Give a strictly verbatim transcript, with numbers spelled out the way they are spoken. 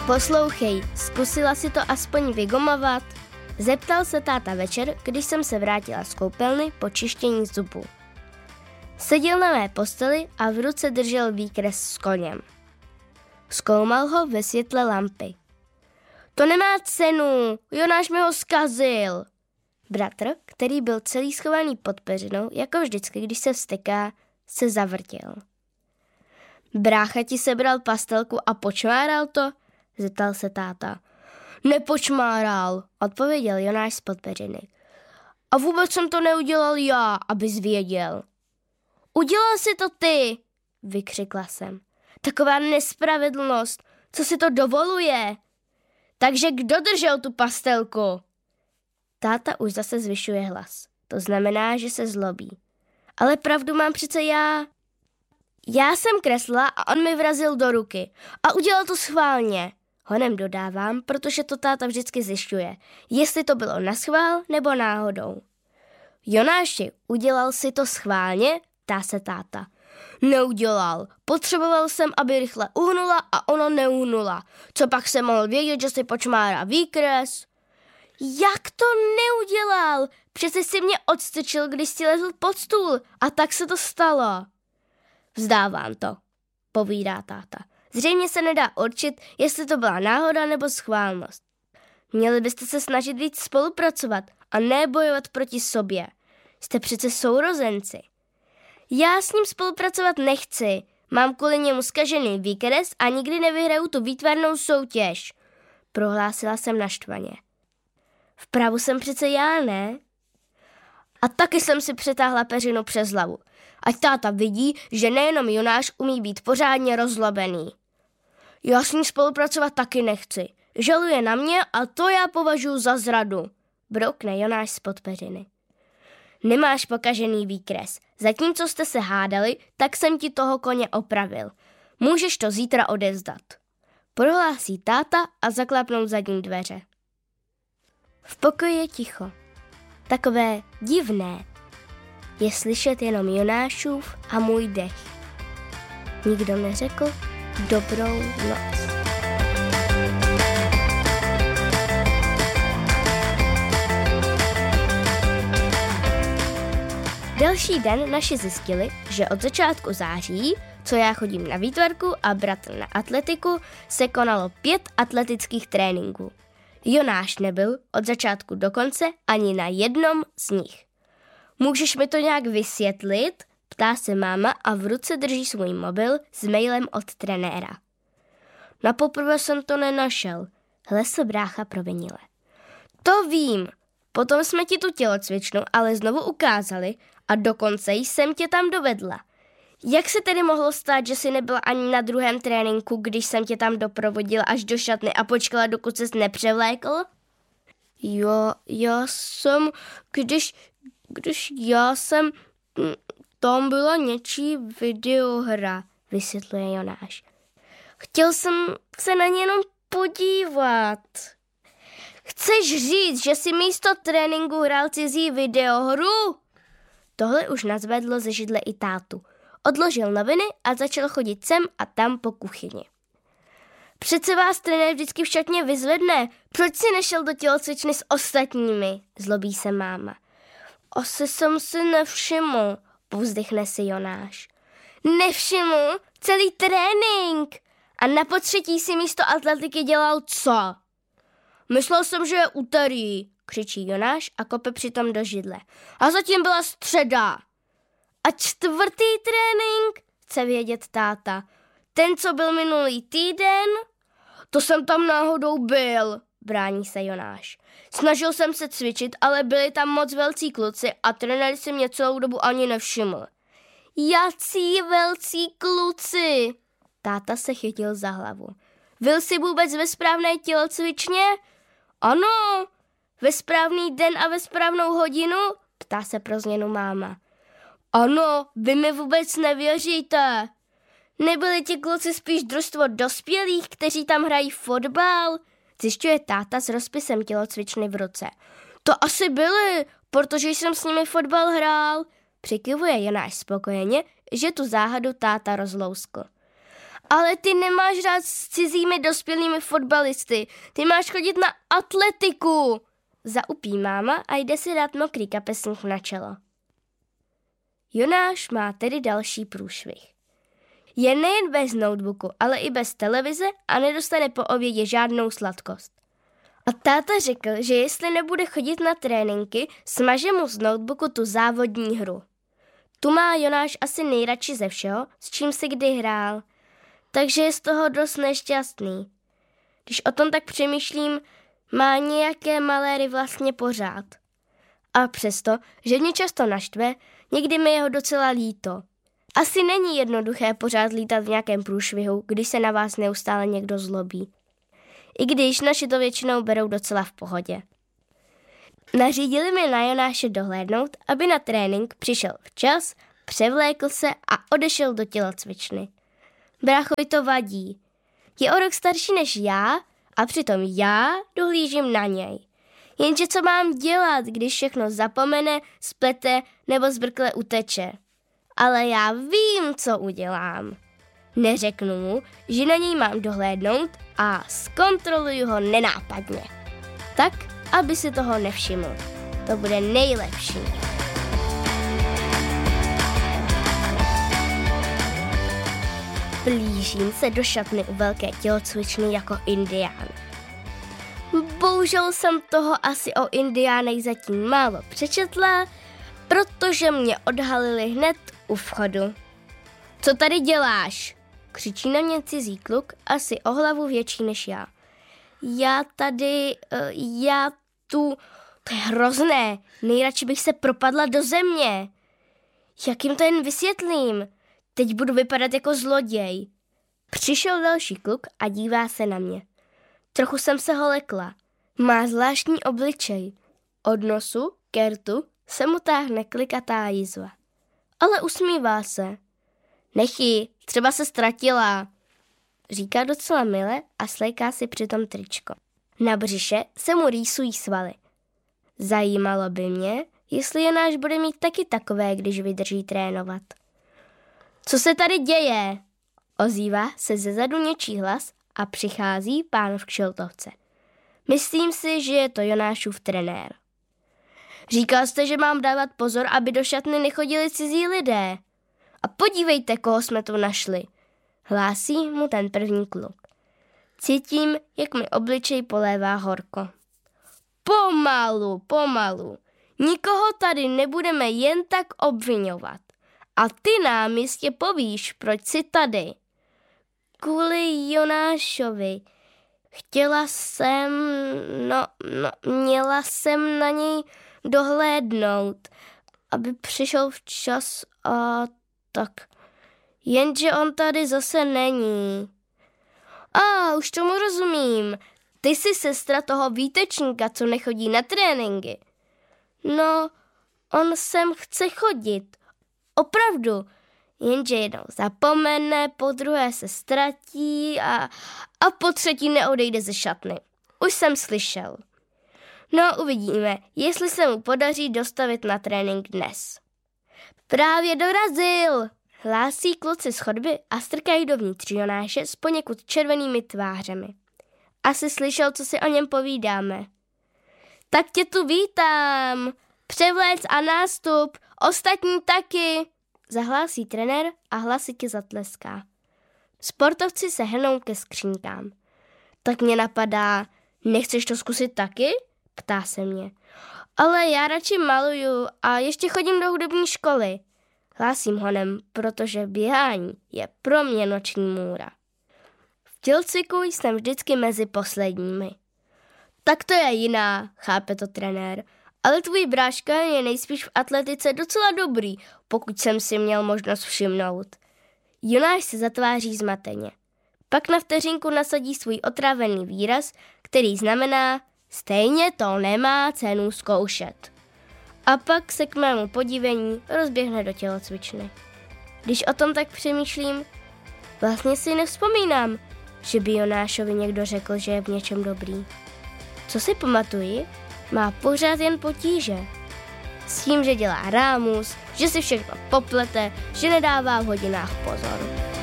Poslouchej, zkusila si to aspoň vygumovat? Zeptal se táta večer, když jsem se vrátila z koupelny po čištění zubů. Seděl na mé posteli a v ruce držel výkres s koněm. Zkoumal ho ve světle lampy. To nemá cenu, Jonáš mi ho zkazil. Bratr, který byl celý schovaný pod peřinou, jako vždycky, když se vzteká, se zavrtěl. Brácha ti sebral pastelku a počmáral to? Zeptal se táta. Nepočmáral, odpověděl Jonáš z podpeřiny. A vůbec jsem to neudělal já, abys věděl. Udělal si to ty, vykřikla jsem. Taková nespravedlnost, co si to dovoluje? Takže kdo držel tu pastelku? Táta už zase zvyšuje hlas. To znamená, že se zlobí. Ale pravdu mám přece já. Já jsem kreslila a on mi vrazil do ruky. A udělal to schválně. Honem dodávám, protože to táta vždycky zjišťuje, jestli to bylo naschvál nebo náhodou. Jonáši, udělal si to schválně? Ptá se táta. Neudělal. Potřeboval jsem, aby rychle uhnula a ona neuhnula. Co pak jsem mohl vědět, že si počmárá výkres? Jak to neudělal? Přece si mě odstrčil, když si lezl pod stůl a tak se to stalo. Vzdávám to, povídá táta. Zřejmě se nedá určit, jestli to byla náhoda nebo schválnost. Měli byste se snažit víc spolupracovat a ne bojovat proti sobě. Jste přece sourozenci. Já s ním spolupracovat nechci. Mám kvůli němu zkažený výkres a nikdy nevyhraju tu výtvarnou soutěž. Prohlásila jsem naštvaně. Vpravu jsem přece já, ne? A taky jsem si přetáhla peřinu přes hlavu. Ať táta vidí, že nejenom Jonáš umí být pořádně rozlobený. Já s ním spolupracovat taky nechci. Žaluje na mě a to já považuji za zradu. Broukne Jonáš spod peřiny. Nemáš pokažený výkres. Zatímco jste se hádali, tak jsem ti toho koně opravil. Můžeš to zítra odevzdat. Prohlásí táta a zaklapnou zadní dveře. V pokoji je ticho. Takové divné. Je slyšet jenom Jonášův a můj dech. Nikdo neřekl dobrou noc. Další den naši zjistili, že od začátku září, co já chodím na výtvarku a bratr na atletiku, se konalo pět atletických tréninků. Jonáš nebyl od začátku do konce ani na jednom z nich. Můžeš mi to nějak vysvětlit? Ptá se máma a v ruce drží svůj mobil s mailem od trenéra. Napoprvé jsem to nenašel, hlesl brácha provinile. To vím, potom jsme ti tu tělocvičnu ale znovu ukázali a dokonce jsem tě tam dovedla. Jak se tedy mohlo stát, že jsi nebyla ani na druhém tréninku, když jsem tě tam doprovodila až do šatny a počkala, dokud ses nepřevlékl? Jo, já jsem, když, když já jsem, tam byla něčí videohra, vysvětluje Jonáš. Chtěl jsem se na ně jenom podívat. Chceš říct, že si místo tréninku hrál cizí videohru? Tohle už nazvedlo ze židle i tátu. Odložil noviny a začal chodit sem a tam po kuchyni. Přece vás trenér vždycky v šatně vyzvedne. Proč si nešel do tělocvičny s ostatními? Zlobí se máma. Asi jsem si nevšiml, povzdychne si Jonáš. Nevšiml? Celý trénink! A na potřetí si místo atletiky dělal co? Myslel jsem, že je úterý, křičí Jonáš a kope přitom do židle. A zatím byla středa. A čtvrtý trénink? Chce vědět táta. Ten, co byl minulý týden? To jsem tam náhodou byl, brání se Jonáš. Snažil jsem se cvičit, ale byli tam moc velcí kluci a trenér si mě celou dobu ani nevšiml. Jací velcí kluci? Táta se chytil za hlavu. Byl jsi vůbec ve správné tělocvičně? Ano, ve správný den a ve správnou hodinu? Ptá se pro změnu máma. Ano, vy mi vůbec nevěříte. Nebyli ti kluci spíš družstvo dospělých, kteří tam hrají fotbal? Zjišťuje táta s rozpisem tělocvičny v ruce. To asi byli, protože jsem s nimi fotbal hrál. Přikyvuje Jonáš spokojeně, že tu záhadu táta rozlouskl. Ale ty nemáš rád s cizími dospělými fotbalisty. Ty máš chodit na atletiku. Zaupí máma a jde si dát mokrý kapesník na čelo. Jonáš má tedy další průšvih. Je nejen bez notebooku, ale i bez televize a nedostane po obědě žádnou sladkost. A táta řekl, že jestli nebude chodit na tréninky, smaže mu z notebooku tu závodní hru. Tu má Jonáš asi nejradši ze všeho, s čím si kdy hrál. Takže je z toho dost nešťastný. Když o tom tak přemýšlím, má nějaké maléry vlastně pořád. A přesto, že mě často naštve, někdy mi je ho docela líto. Asi není jednoduché pořád lítat v nějakém průšvihu, když se na vás neustále někdo zlobí. I když naši to většinou berou docela v pohodě. Nařídili mi na Jonáše dohlédnout, aby na trénink přišel včas, převlékl se a odešel do tělocvičny. Bráchovi to vadí. Je o rok starší než já a přitom já dohlížím na něj. Jenže co mám dělat, když všechno zapomene, splete nebo zbrkle uteče? Ale já vím, co udělám. Neřeknu mu, že na něj mám dohlédnout a zkontroluju ho nenápadně. Tak, aby si toho nevšiml. To bude nejlepší. Blížím se do šatny u velké tělocvičny jako indián. Bohužel jsem toho asi o indiánech zatím málo přečetla, protože mě odhalili hned u vchodu. Co tady děláš? Křičí na mě cizí kluk, asi o hlavu větší než já. Já tady, já tu, to je hrozné, nejradši bych se propadla do země. Jak jim to jen vysvětlím? Teď budu vypadat jako zloděj. Přišel další kluk a dívá se na mě. Trochu jsem se ho lekla. Má zvláštní obličej. Od nosu ke rtu se mu táhne klikatá jizva. Ale usmívá se. Nechy, třeba se ztratila, říká docela mile a sléká si přitom tričko. Na břiše se mu rýsují svaly. Zajímalo by mě, jestli Jonáš bude mít taky takové, když vydrží trénovat. Co se tady děje? Ozývá se zezadu něčí hlas a přichází pán v kšiltovce. Myslím si, že je to Jonášův trenér. Říkal jste, že mám dávat pozor, aby do šatny nechodili cizí lidé. A podívejte, koho jsme tu našli. Hlásí mu ten první kluk. Cítím, jak mi obličej polévá horko. Pomalu, pomalu. Nikoho tady nebudeme jen tak obviňovat. A ty nám jistě povíš, proč jsi tady. Kvůli Jonášovi. Chtěla jsem, no, no, měla jsem na něj dohlédnout, aby přišel včas a tak. Jenže on tady zase není. A, už tomu rozumím. Ty jsi sestra toho výtečníka, co nechodí na tréninky. No, on sem chce chodit. Opravdu. Jenže jednou zapomene, po druhé se ztratí a, a po třetí neodejde ze šatny. Už jsem slyšel. No, uvidíme, jestli se mu podaří dostavit na trénink dnes. Právě dorazil, hlásí kluci z chodby a strkají dovnitř Jonáše s poněkud červenými tvářemi. Asi slyšel, co si o něm povídáme. Tak tě tu vítám, převléc a nástup, ostatní taky, zahlásí trenér a hlasitě zatleská. Sportovci se hrnou ke skřínkám. Tak mě napadá, nechceš to zkusit taky? Ptá se mě. Ale já radši maluju a ještě chodím do hudební školy. Hlásím honem, protože běhání je pro mě noční můra. V tělocviku jsem vždycky mezi posledními. Tak to je jiná, chápe to trenér. Ale tvůj bráška je nejspíš v atletice docela dobrý, pokud jsem si měl možnost všimnout. Jonáš se zatváří zmateně. Pak na vteřinku nasadí svůj otrávený výraz, který znamená stejně to nemá cenu zkoušet. A pak se k mému podívení rozběhne do tělocvičny. Když o tom tak přemýšlím, vlastně si nevzpomínám, že by Jonášovi někdo řekl, že je v něčem dobrý. Co si pamatuji, má pořád jen potíže. S tím, že dělá rámus, že si všechno poplete, že nedává v hodinách pozor.